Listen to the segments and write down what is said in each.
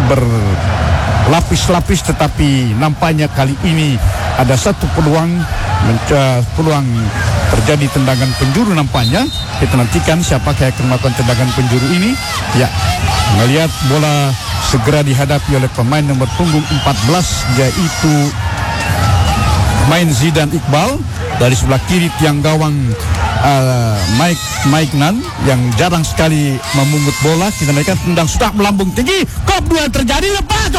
berlapis-lapis, tetapi nampaknya kali ini ada satu peluang terjadi tendangan penjuru nampaknya. Kita nantikan siapakah yang akan melakukan tendangan penjuru ini. Ya, melihat bola segera dihadapi oleh pemain nomor punggung 14, yaitu main Zidane Iqbal. Dari sebelah kiri tiang gawang Mike Nan yang jarang sekali memungut bola. Kita lihat tendang sudah melambung tinggi. Kop 2 terjadi, lepas.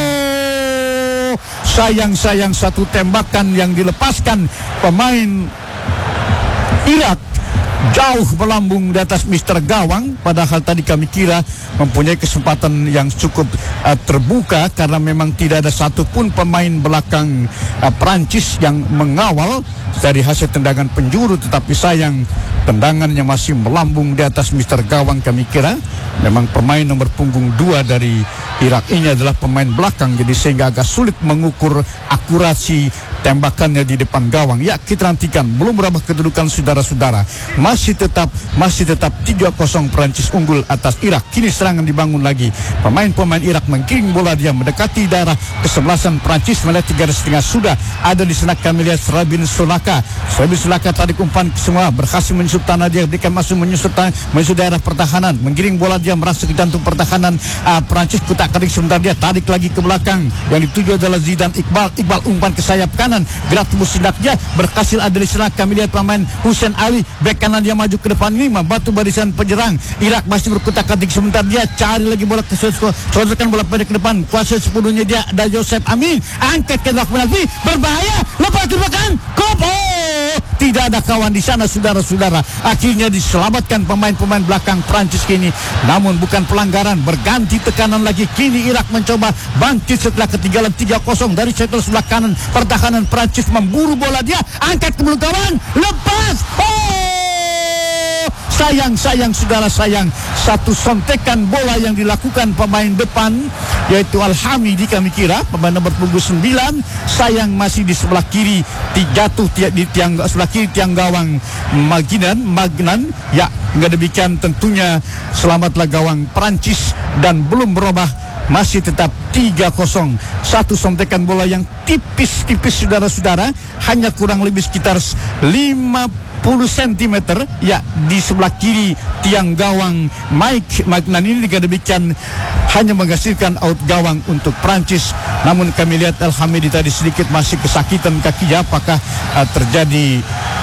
Sayang satu tembakan yang dilepaskan pemain Irak jauh melambung di atas Mister Gawang. Padahal tadi kami kira mempunyai kesempatan yang cukup terbuka, karena memang tidak ada satupun pemain belakang Prancis yang mengawal dari hasil tendangan penjuru. Tetapi sayang, tendangannya masih melambung di atas Mister Gawang. Kami kira memang pemain nomor punggung 2 dari Irak ini adalah pemain belakang, jadi sehingga agak sulit mengukur akurasi tembakannya di depan gawang. Ya, kita nantikan. Belum berubah kedudukan saudara-saudara. Masih tetap 3-0 Prancis unggul atas Irak. Kini serangan dibangun lagi. Pemain-pemain Irak menggiring bola, dia mendekati daerah kesebelasan Prancis. Melihat 3,5 sudah ada di sana. Kami lihat Rabin Solaka tarik umpan semua, berhasil menyusup tanah, dia berikan masuk menyusup daerah pertahanan. Menggiring bola, dia merasa ke jantung pertahanan Prancis. Kutak-katik sebentar, dia tarik lagi ke belakang. Yang dituju adalah Zidane Iqbal umpan ke sayap kanan, gerak tubuh sindaknya berhasil ada di sana. Kami lihat pemain Hussein Ali, bek kanan, dia maju ke depan ini membantu barisan penyerang Irak. Masih berkutak-katik sebentar, dia cari lagi bola ke sodorkan bola pendek ke depan. Kuasa sepuluhnya dia ada Joseph Amin, angkat ke belakang penalti, berbahaya, lepas tebakan Kop. Tidak ada kawan di sana saudara-saudara. Akhirnya diselamatkan pemain-pemain belakang Prancis kini. Namun bukan pelanggaran, berganti tekanan lagi. Kini Irak mencoba bangkit setelah ketinggalan 3-0 dari sektor sebelah kanan. Pertahanan Prancis memburu bola, dia angkat ke belakang kawan, lepas. Sayang saudara, satu sontekan bola yang dilakukan pemain depan, yaitu Al-Hamidi kami kira, pemain nomor punggung 9. Sayang masih di sebelah kiri, jatuh di sebelah kiri tiang gawang Magnan. Ya, enggak demikian tentunya selamatlah gawang Prancis dan belum berubah. Masih tetap 3-0. Satu sontekan bola yang tipis-tipis saudara-saudara, hanya kurang lebih sekitar 50 cm ya di sebelah kiri tiang gawang Mike Magnan ini. Dengan demikian hanya menghasilkan out gawang untuk Prancis. Namun kami lihat Al-Hamidi tadi sedikit masih kesakitan kakinya. Apakah terjadi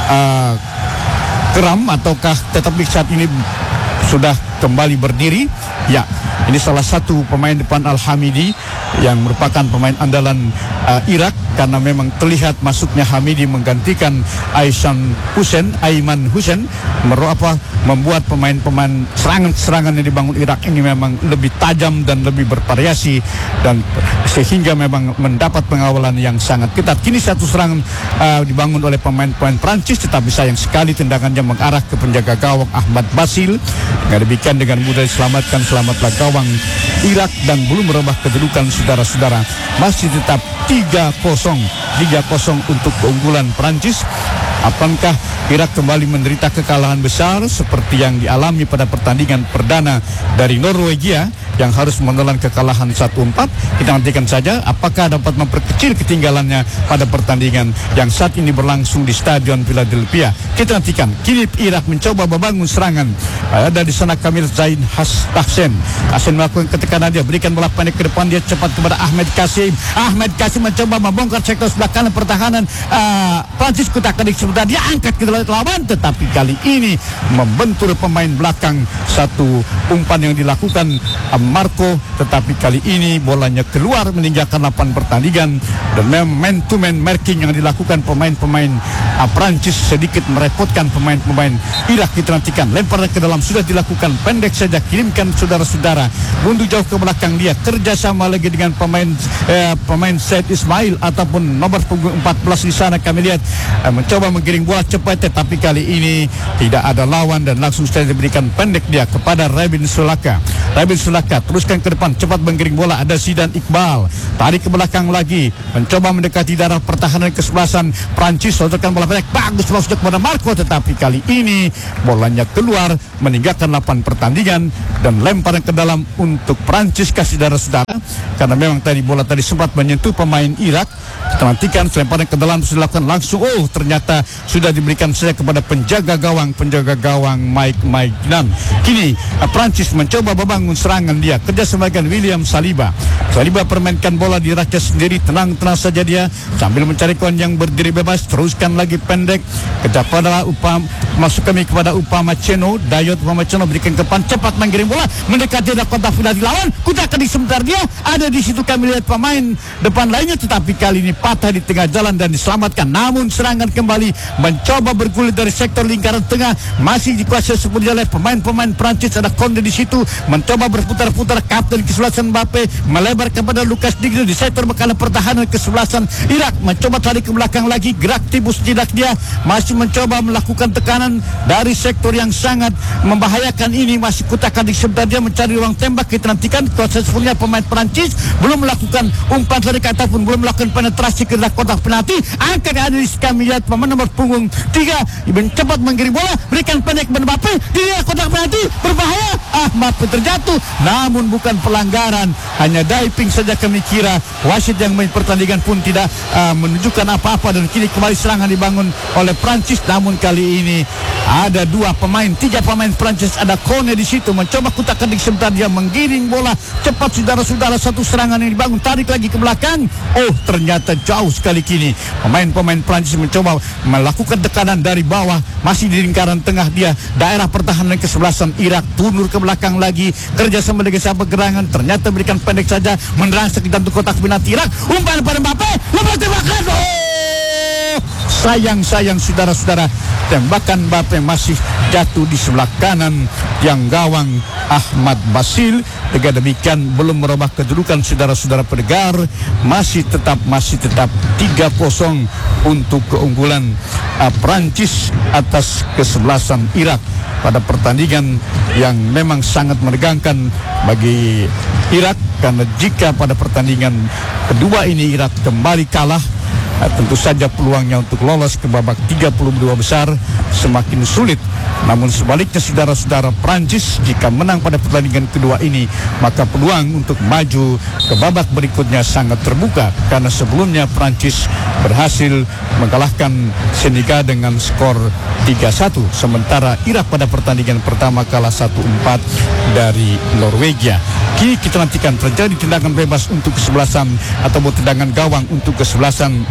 kram ataukah tetapi saat ini sudah kembali berdiri? Ya, ini salah satu pemain depan Al-Hamidi yang merupakan pemain andalan Irak, karena memang terlihat masuknya Hamidi menggantikan Aiman Hussein membuat pemain-pemain serangan yang dibangun Irak ini memang lebih tajam dan lebih bervariasi, dan sehingga memang mendapat pengawalan yang sangat ketat. Kini satu serangan dibangun oleh pemain-pemain Prancis, tetapi sayang sekali tendangannya mengarah ke penjaga gawang Ahmad Basil. Dengan demikian dengan mudah diselamatkan, selamatlah gawang Irak dan belum merubah kedudukan saudara-saudara. Masih tetap 3-0 untuk keunggulan Prancis. Apakah Irak kembali menderita kekalahan besar seperti yang dialami pada pertandingan perdana dari Norwegia yang harus menelan kekalahan 1-4? Kita nantikan saja apakah dapat memperkecil ketinggalannya pada pertandingan yang saat ini berlangsung di Stadion Philadelphia. Kita nantikan. Kini Irak mencoba membangun serangan. Ada di sana Kamil Zain Tahsen melakukan ketekanan, dia berikan bola pendek ke depan, dia cepat kepada Ahmed Kasim mencoba membongkar sektor sebelah kanan pertahanan Prancis. Kutak-katik sebentar, dia angkat ke lawan, tetapi kali ini membentur pemain belakang. Satu umpan yang dilakukan Marco, tetapi kali ini bolanya keluar meninggalkan lapangan pertandingan. Dan man to man marking yang dilakukan pemain-pemain Prancis sedikit merepotkan pemain-pemain Irak. Kita nantikan, lempar ke dalam sudah dilakukan, pendek saja, kirimkan saudara-saudara, mundur jauh ke belakang, dia kerjasama lagi dengan pemain Said Ismail ataupun nomor punggung 14 di sana. Kami lihat mencoba menggiring bola cepat, tetapi kali ini tidak ada lawan dan langsung saja diberikan pendek dia kepada Rabin Solaka. Ya, teruskan ke depan, cepat menggiring bola. Ada Zidane Iqbal, tarik ke belakang lagi, mencoba mendekati darah pertahanan kesebelasan Prancis. Sodorkan bola pendek, bagus masuk kepada Marco, tetapi kali ini bolanya keluar, meninggalkan lapangan pertandingan dan lemparan ke dalam untuk Prancis. Kasih saudara-saudara, karena memang tadi bola tadi sempat menyentuh pemain Irak. Kita nantikan lemparan ke dalam sudah dilakukan langsung. Oh, ternyata sudah diberikan saja kepada penjaga gawang Mike Nan. Kini Prancis mencoba membangun serangan dia, kerjasama dengan William Saliba. Saliba permainkan bola di rakyat sendiri, tenang-tenang saja dia sambil mencari kawan yang berdiri bebas. Teruskan lagi pendek kepada masuk kami kepada Upamecano. Dayot Upamecano berikan ke depan, cepat menggiring bola mendekati kotak penalti lawan. Kutak di sebentar dia ada di situ. Kami lihat pemain depan lainnya, tetapi kali ini patah di tengah jalan dan diselamatkan. Namun serangan kembali mencoba bergulir dari sektor lingkaran tengah, masih dikuasai sepenuhnya oleh pemain-pemain Prancis. Ada Konde di situ mencoba berputar-putar. Kapten kesebelasan Mbappe melebar kepada Lucas Digne di sektor bekalan pertahanan kesebelasan Irak, mencoba tarik ke belakang lagi. Gerak tibus jidak dia masih mencoba melakukan tekanan dari sektor yang sangat membahayakan ini. Masih kutakan di sebentar dia mencari ruang tembak. Kita nantikan kuasa sepenuhnya pemain Prancis belum melakukan umpan tarik ataupun belum melakukan penetrasi ke dalam kotak penalti. Angkat ada di kami lihat pemain nomor punggung 3 cepat menggiring bola, berikan pendek Mbappe di kotak penalti, berbahaya. Mbappe terjatuh, namun bukan pelanggaran, hanya diving saja. Kami kira wasit yang main pertandingan pun tidak menunjukkan apa-apa, dan kini kembali serangan dibangun oleh Prancis. Namun kali ini ada 3 pemain Prancis. Ada Kone di situ mencoba kutakan di sebentar dia menggiring bola cepat saudara-saudara. Satu serangan yang dibangun, tarik lagi ke belakang. Oh, ternyata jauh sekali. Kini pemain Prancis mencoba melakukan tekanan dari bawah, masih di lingkaran tengah dia daerah pertahanan kesebelasan Irak. Tundur ke belakang lagi, kerjasama dengan sahabat gerangan, ternyata berikan pendek saja merangsek ke dalam kotak penalti Irak. Umpan pada Mbappe, lepas tembakan. Sayang saudara-saudara, tembakan Mbappe masih jatuh di sebelah kanan yang gawang Ahmad Basil. Dengan demikian belum merubah kedudukan saudara-saudara pendengar, masih tetap 3-0 untuk keunggulan Prancis atas kesebelasan Irak pada pertandingan yang memang sangat menegangkan bagi Irak, karena jika pada pertandingan kedua ini Irak kembali kalah, tentu saja peluangnya untuk lolos ke babak 32 besar semakin sulit. Namun sebaliknya saudara-saudara, Prancis jika menang pada pertandingan kedua ini, maka peluang untuk maju ke babak berikutnya sangat terbuka, karena sebelumnya Prancis berhasil mengalahkan Senegal dengan skor 3-1, sementara Irak pada pertandingan pertama kalah 1-4 dari Norwegia. Kini kita nantikan terjadi tendangan bebas untuk kesebelasan ataupun tendangan gawang untuk kesebelasan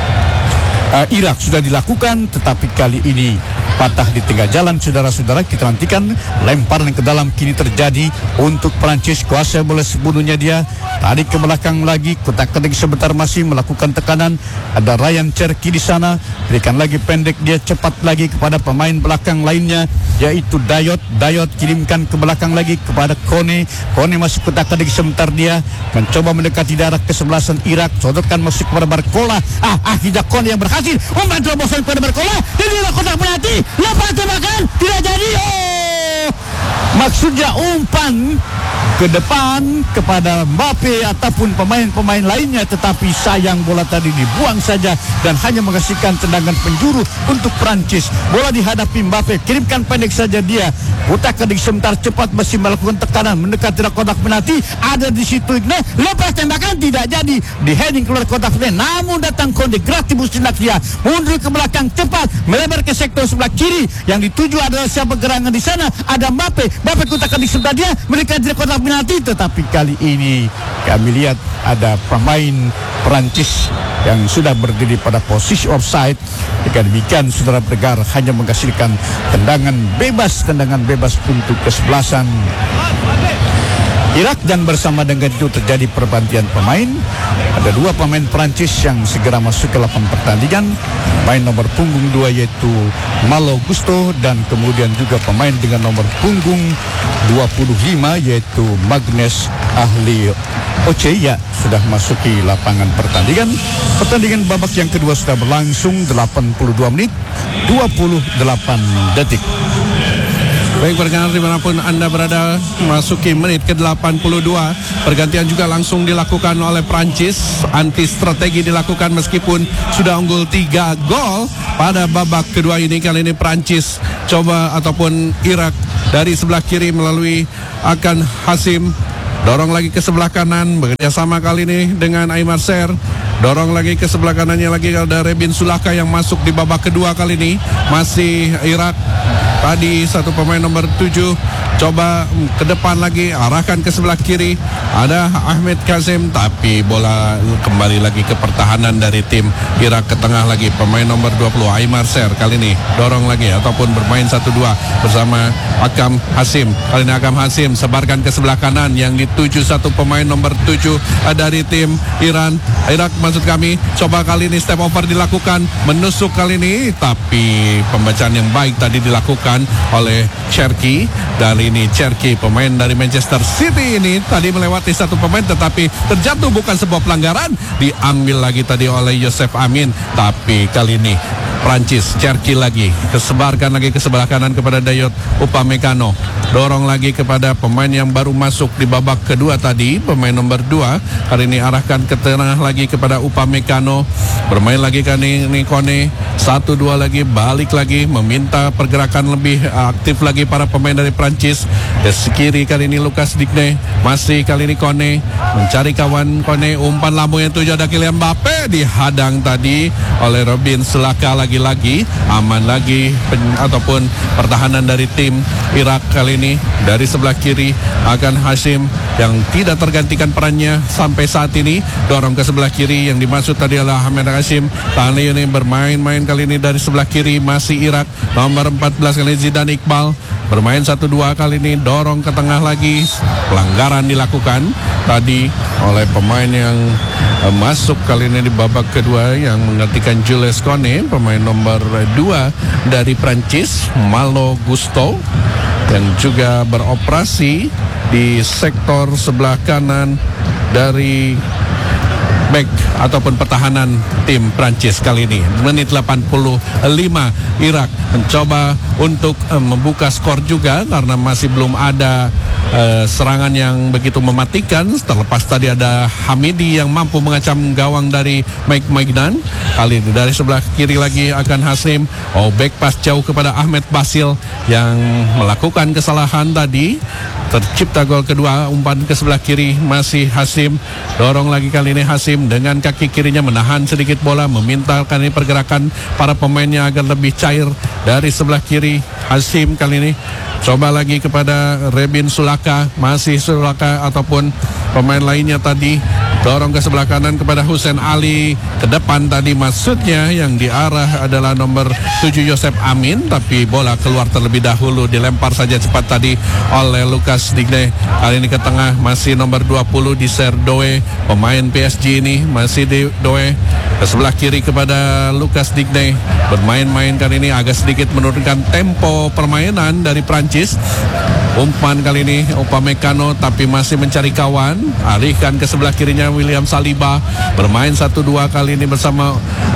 Irak sudah dilakukan, tetapi kali ini patah di tengah jalan saudara-saudara. Kita nantikan lemparan ke dalam kini terjadi untuk Prancis. Kuasa bola sepenuhnya dia, tarik ke belakang lagi, kotak ketik sebentar masih melakukan tekanan. Ada Ryan Cherki di sana, berikan lagi pendek dia cepat lagi kepada pemain belakang lainnya yaitu Dayot. Dayot kirimkan ke belakang lagi kepada Kone. Kone masih kotak ketik sebentar dia mencoba mendekati daerah kesebelasan Irak, sodorkan masuk kepada Barcola. Akhirnya Kone yang berhasil umpan terobosan kepada Barcola. Inilah kotak penalti, lepas tembakan tidak jadi. Maksudnya umpan ke depan kepada Mbappe ataupun pemain-pemain lainnya, tetapi sayang bola tadi dibuang saja dan hanya menghasilkan tendangan penjuru untuk Prancis. Bola dihadapi Mbappe, kirimkan pendek saja dia, putar kedik sebentar cepat masih melakukan tekanan mendekati kotak penalti. Ada di situ Igne, lepas tembakan tidak jadi, di heading keluar kotak penalti. Namun datang Konde, gratis tindak dia mundur ke belakang cepat melebar ke sektor sebelah kiri. Yang dituju adalah siapa gerangan di sana, ada Mbappe. Mbappe putar kedik sebentar dia mendekati kotak penalti, tetapi kali ini kami lihat ada pemain Perancis yang sudah berdiri pada posisi offside. Dengan demikian saudara pendengar hanya menghasilkan tendangan bebas untuk kesebelasan Irak, dan bersama dengan itu terjadi pergantian pemain. Ada 2 pemain Prancis yang segera masuk ke lapangan pertandingan. Pemain nomor punggung 2 yaitu Malo Gusto, dan kemudian juga pemain dengan nomor punggung 25 yaitu Magnus Ahli Oce sudah masuki lapangan pertandingan. Pertandingan babak yang kedua sudah berlangsung 82 menit 28 detik. Baik pendengar dimanapun Anda berada, masuki menit ke-82. Pergantian juga langsung dilakukan oleh Prancis. Anti strategi dilakukan meskipun sudah unggul 3 gol pada babak kedua ini. Kali ini Prancis coba ataupun Irak dari sebelah kiri melalui Akan Hasim. Dorong lagi ke sebelah kanan, bekerja sama kali ini dengan Aimar Ser. Dorong lagi ke sebelah kanannya lagi ada Rebin Sulaka yang masuk di babak kedua kali ini. Masih Irak. Tadi satu pemain nomor 7 coba ke depan lagi, arahkan ke sebelah kiri. Ada Ahmed Kazim, tapi bola kembali lagi ke pertahanan dari tim Irak. Ke tengah lagi pemain nomor 20 Aimar Ser. Kali ini dorong lagi ataupun bermain 1-2 bersama Akam Hasim. Kali ini Akam Hasim sebarkan ke sebelah kanan yang dituju satu pemain nomor 7 dari tim Irak maksud kami. Coba kali ini step over dilakukan, menusuk kali ini, tapi pembacaan yang baik tadi dilakukan oleh Cherki. Dan ini Cherki, pemain dari Manchester City ini tadi melewati satu pemain tetapi terjatuh, bukan sebuah pelanggaran, diambil lagi tadi oleh Yosef Amin. Tapi kali ini Prancis, Cherki lagi kesebarkan lagi ke sebelah kanan kepada Dayot Upamecano. Dorong lagi kepada pemain yang baru masuk di babak kedua tadi, pemain nomor 2. Hari ini arahkan ke tengah lagi kepada Upamecano. Bermain lagi kan ini Kone. 1-2 lagi, balik lagi, meminta pergerakan lebih aktif lagi para pemain dari Prancis. Ke kiri kali ini Lucas Digne. Masih kali ini Kone mencari kawan Kone. Umpan lambung yang tuju ada Kylian Mbappe, dihadang tadi oleh Rebin Sulaka. Lagi-lagi aman lagi ataupun pertahanan dari tim Irak kali ini. Dari sebelah kiri Akan Hasim yang tidak tergantikan perannya sampai saat ini. Dorong ke sebelah kiri, yang dimaksud tadi adalah Ahmed Hasim. Kali ini bermain-main kali ini dari sebelah kiri masih Irak. Nomor 14 kali ini Zidane Iqbal. Bermain 1-2 kali ini, dorong ke tengah lagi. Pelanggaran dilakukan tadi oleh pemain yang masuk kali ini di babak kedua yang menggantikan Jules Kone, pemain nomor 2 dari Prancis, Malo Gusto, yang juga beroperasi di sektor sebelah kanan dari back ataupun pertahanan tim Prancis kali ini. Menit 85 Irak mencoba untuk membuka skor juga karena masih belum ada serangan yang begitu mematikan. Terlepas tadi ada Hamidi yang mampu mengacam gawang dari Mike Maignan. Kali ini dari sebelah kiri lagi akan Hasim. Back pass jauh kepada Ahmed Basil yang melakukan kesalahan tadi. Tercipta gol kedua, umpan ke sebelah kiri masih Hasim. Dorong lagi kali ini Hasim dengan kaki kirinya menahan sedikit bola, meminta kali ini pergerakan para pemainnya agar lebih cair. Dari sebelah kiri Hasim kali ini coba lagi kepada Rebin Sulaka, masih Sulaka ataupun pemain lainnya tadi. Dorong ke sebelah kanan kepada Hussein Ali. Ke depan tadi maksudnya yang diarah adalah nomor 7 Yosef Amin, tapi bola keluar terlebih dahulu, dilempar saja cepat tadi oleh Lucas Digne. Kali ini ke tengah masih nomor 20 di Serdoe, pemain PSG ini masih di Doe. Ke sebelah kiri kepada Lucas Digne. Bermain-main kali ini agak sedikit menurunkan tempo permainan dari Prancis. Umpan kali ini Upamecano tapi masih mencari kawan. Alihkan ke sebelah kirinya William Saliba. Bermain 1-2 kali ini bersama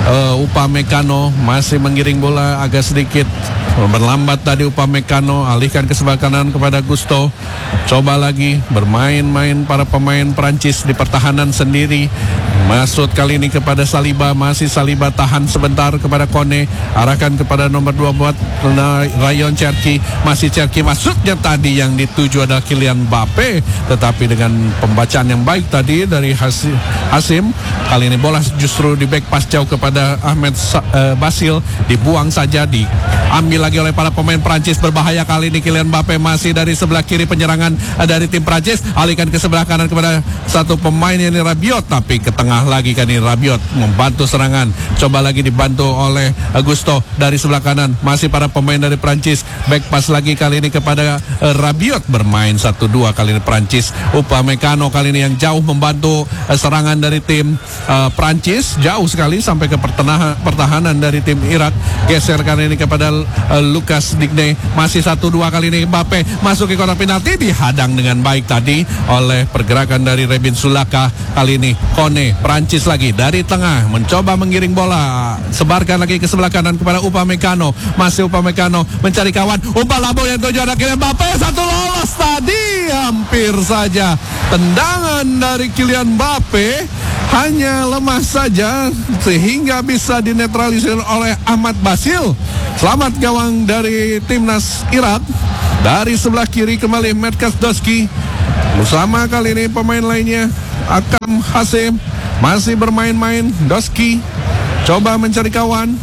Upamecano. Masih menggiring bola agak sedikit berlambat tadi Upamecano. Alihkan ke sebelah kanan kepada Gusto. Coba lagi bermain-main para pemain Prancis di pertahanan sendiri. Masuk kali ini kepada Saliba. Masih Saliba tahan sebentar kepada Kone. Arahkan kepada nomor 2 buat Rayon Cherki. Masih Cherki, masuknya tadi yang dituju adalah Kylian Mbappe, tetapi dengan pembacaan yang baik tadi dari Hasim. Kali ini bola justru di back pass jauh kepada Ahmed Basil, dibuang saja, diambil lagi oleh para pemain Prancis. Berbahaya kali ini Kylian Mbappe, masih dari sebelah kiri penyerangan dari tim Prancis. Alihkan ke sebelah kanan kepada satu pemain ini Rabiot, tapi ke tengah lagi kan ini Rabiot membantu serangan. Coba lagi dibantu oleh Gusto dari sebelah kanan. Masih para pemain dari Prancis, back pass lagi kali ini kepada Rabiot. Bermain 1-2 kali ini Prancis. Upamecano kali ini yang jauh membantu serangan dari tim Prancis, jauh sekali sampai ke pertahanan dari tim Irak. Geser kali ini kepada Lucas Digne. Masih 1-2 kali ini Mbappe masuk ke kotak penalti, dihadang dengan baik tadi oleh pergerakan dari Rebin Sulaka. Kali ini Kone Prancis lagi dari tengah mencoba menggiring bola, sebarkan lagi ke sebelah kanan kepada Upamecano. Masih Upamecano mencari kawan, umpan lambung yang tujuan akhirnya Mbappe, satu lolos tadi, hampir saja tendangan dari Kylian Mbappe hanya lemah saja sehingga bisa dinetralisir oleh Ahmad Basil. Selamat gawang dari timnas Irak. Dari sebelah kiri kembali Metkas Doski. Bersama kali ini pemain lainnya Akram Hasim masih bermain-main. Doski coba mencari kawan,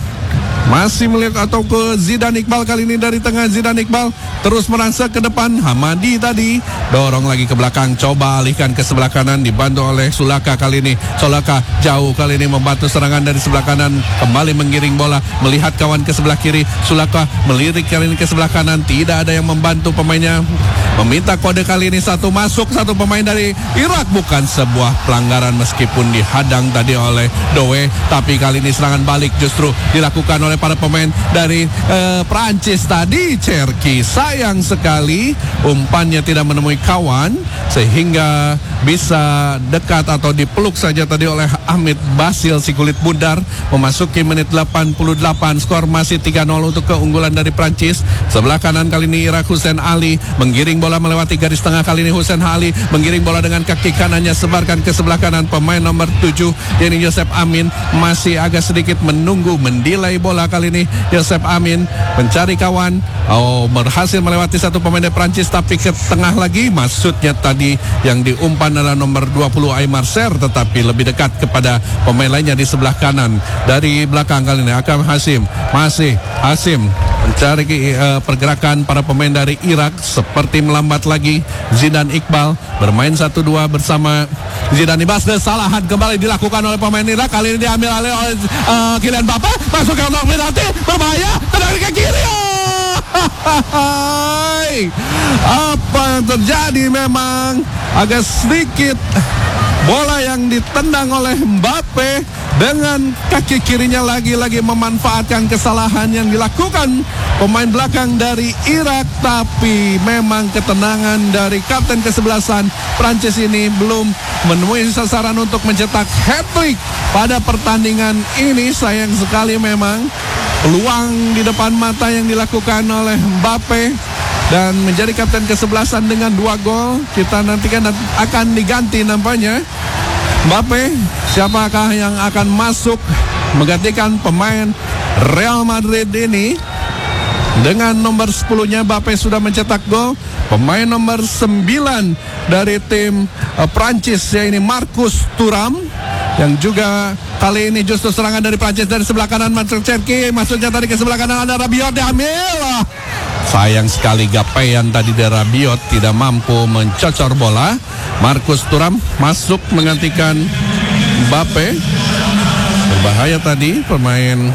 masih melihat atau ke Zidane Iqbal, kali ini dari tengah Zidane Iqbal terus merangsak ke depan. Hamadi tadi dorong lagi ke belakang, coba alihkan ke sebelah kanan, dibantu oleh Sulaka. Kali ini Sulaka jauh, kali ini membantu serangan dari sebelah kanan, kembali menggiring bola, melihat kawan ke sebelah kiri. Sulaka melirik kali ini ke sebelah kanan, tidak ada yang membantu pemainnya, meminta kode. Kali ini satu masuk, satu pemain dari Irak, bukan sebuah pelanggaran meskipun dihadang tadi oleh Doe, tapi kali ini serangan balik justru dilakukan oleh para pemain dari Prancis tadi. Cherki sayang sekali umpannya tidak menemui kawan sehingga bisa dekat atau dipeluk saja tadi oleh Ahmad Basil si kulit bundar. Memasuki menit 88, skor masih 3-0 untuk keunggulan dari Prancis. Sebelah kanan kali ini Irak, Hussein Ali menggiring bola melewati garis tengah. Kali ini Hussein Ali menggiring bola dengan kaki kanannya, sebarkan ke sebelah kanan. Pemain nomor 7 yakni Yosef Amin masih agak sedikit menunggu, mendelay bola. Kali ini Yosef Amin mencari kawan, berhasil melewati satu pemain dari Prancis, tapi ke tengah lagi. Maksudnya tadi yang diumpan adalah nomor 20 Aymar Ser, tetapi lebih dekat kepada pemain lainnya di sebelah kanan. Dari belakang kali ini Akram Hasim, masih Hasim mencari pergerakan para pemain dari Irak, seperti melambat lagi. Zidane Iqbal bermain 1-2 bersama Zidane Ibas. Kesalahan kembali dilakukan oleh pemain Irak, kali ini diambil alih oleh Kylian Mbappe, masuk ke ruang penalti, berbahaya, tendang ke kiri. Apa yang terjadi, memang agak sedikit bola yang ditendang oleh Mbappe dengan kaki kirinya lagi-lagi memanfaatkan kesalahan yang dilakukan pemain belakang dari Irak. Tapi memang ketenangan dari kapten kesebelasan Prancis ini belum menemui sasaran untuk mencetak hat-trick pada pertandingan ini. Sayang sekali memang peluang di depan mata yang dilakukan oleh Mbappe, dan menjadi kapten kesebelasan dengan 2 gol. Kita nantikan akan diganti nampaknya Mbappe. Siapakah yang akan masuk menggantikan pemain Real Madrid ini? Dengan nomor 10-nya Mbappe sudah mencetak gol. Pemain nomor 9 dari tim Prancis yaitu Marcus Thuram, yang juga kali ini justru serangan dari Prancis dari sebelah kanan. Cherki maksudnya tadi ke sebelah kanan, ada Rabiot diambil. Sayang sekali gapaian tadi dari Rabiot, tidak mampu mencocor bola. Marcus Thuram masuk menggantikan Mbappe. Berbahaya tadi pemain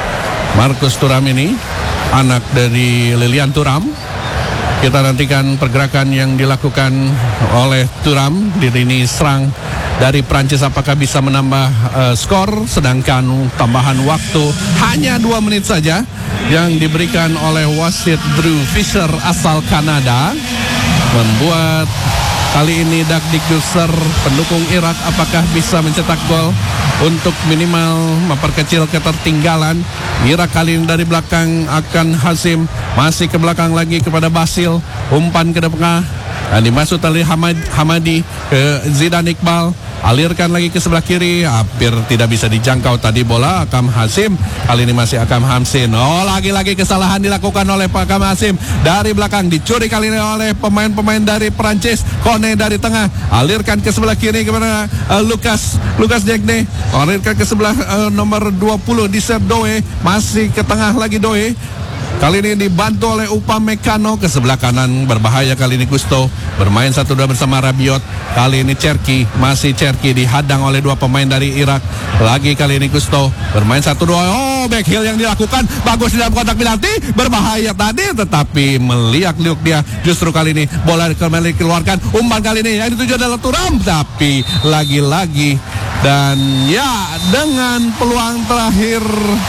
Marcus Thuram ini, anak dari Lilian Thuram. Kita nantikan pergerakan yang dilakukan oleh Thuram di lini serang dari Prancis, apakah bisa menambah skor, sedangkan tambahan waktu hanya 2 menit saja yang diberikan oleh wasit Drew Fisher asal Kanada, membuat kali ini Dakdikdukser pendukung Irak apakah bisa mencetak gol untuk minimal memperkecil ketertinggalan. Irak kali ini dari belakang akan Hasim, masih ke belakang lagi kepada Basil, umpan ke depan dan dimasuk oleh Hamadi ke Zidane Iqbal, alirkan lagi ke sebelah kiri, hampir tidak bisa dijangkau tadi bola Akram Hasim. Kali ini masih Akram Hasim. Lagi-lagi kesalahan dilakukan oleh Akram Hasim dari belakang, dicuri kali ini oleh pemain-pemain dari Prancis. Kone dari tengah, alirkan ke sebelah kiri kepada Lucas Diagne, alirkan ke sebelah nomor 20 di set Doe, masih ke tengah lagi Doe. Kali ini dibantu oleh Upamecano ke sebelah kanan, berbahaya kali ini Gusto, bermain 1-2 bersama Rabiot. Kali ini Cherki, masih Cherki dihadang oleh 2 pemain dari Irak. Lagi kali ini Gusto, bermain 1-2. Back heel yang dilakukan bagus di dalam kotak penalti, berbahaya tadi, tetapi meliak-liuk dia. Justru kali ini bola kembali keluarkan, umpan kali ini yang dituju adalah Thuram, tapi lagi-lagi dan ya dengan peluang terakhir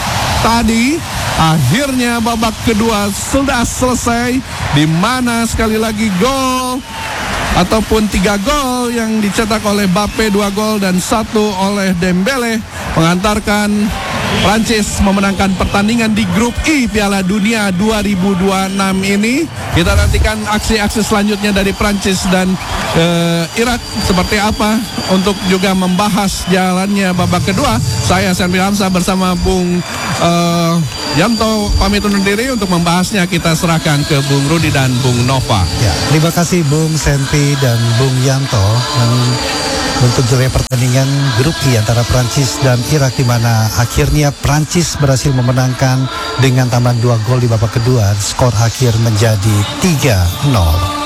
tadi, akhirnya babak kedua sudah selesai, di mana sekali lagi gol ataupun 3 gol yang dicetak oleh Mbappe 2 gol dan 1 oleh Dembele mengantarkan Prancis memenangkan pertandingan di grup I Piala Dunia 2026 ini. Kita nantikan aksi-aksi selanjutnya dari Prancis dan Irak seperti apa untuk juga membahas jalannya babak kedua. Saya Sanfi Hamzah bersama Bung Yanto pamit undur diri. Untuk membahasnya kita serahkan ke Bung Rudi dan Bung Nova. Ya, terima kasih Bung Senpi dan Bung Yanto untuk jalannya pertandingan grup I antara Prancis dan Irak, di mana akhirnya Prancis berhasil memenangkan dengan tambahan 2 gol di babak kedua. Skor akhir menjadi 3-0.